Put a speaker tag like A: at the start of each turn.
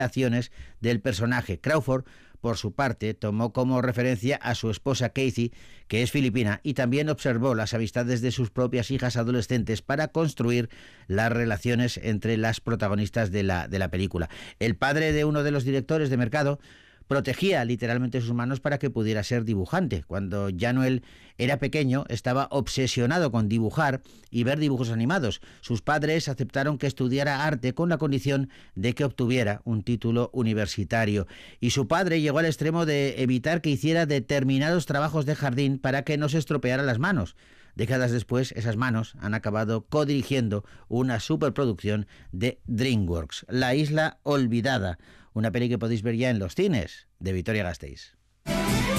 A: acciones del personaje. Crawford, por su parte, tomó como referencia a su esposa Kathy, que es filipina, y también observó las amistades de sus propias hijas adolescentes para construir las relaciones entre las protagonistas de la película. El padre de uno de los directores de mercado protegía literalmente sus manos para que pudiera ser dibujante. Cuando Januel era pequeño, estaba obsesionado con dibujar y ver dibujos animados. Sus padres aceptaron que estudiara arte con la condición de que obtuviera un título universitario. Y su padre llegó al extremo de evitar que hiciera determinados trabajos de jardín para que no se estropearan las manos. Décadas después, esas manos han acabado codirigiendo una superproducción de DreamWorks, La Isla Olvidada, una peli que podéis ver ya en los cines, de Vitoria-Gasteiz.